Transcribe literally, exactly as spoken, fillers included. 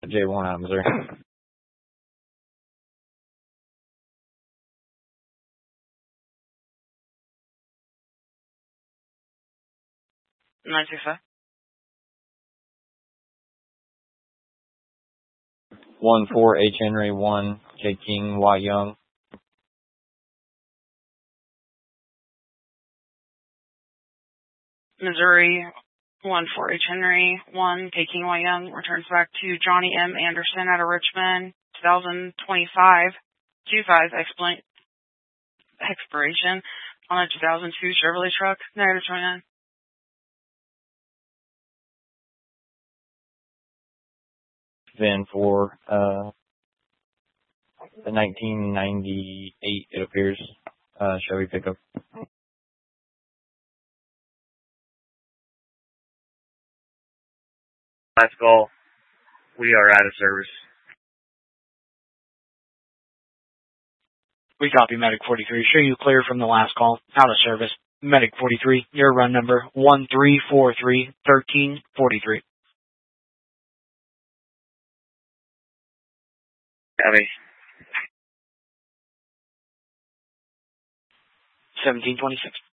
J one out of Missouri. nine six five. one four H Henry, one J King, Y Young. Missouri, one four H Henry, one K King Y Young, returns back to Johnny M. Anderson out of Richmond, twenty twenty-five, two five explain, expiration on a two thousand two Chevrolet truck, negative twenty-nine. Then for uh, the nineteen ninety-eight, it appears, uh, Chevy pickup. Last call. We are out of service. We copy Medic forty-three. Show you clear from the last call. Out of service. Medic forty-three. Your run number one three four three one three four three. Copy. seventeen twenty-six.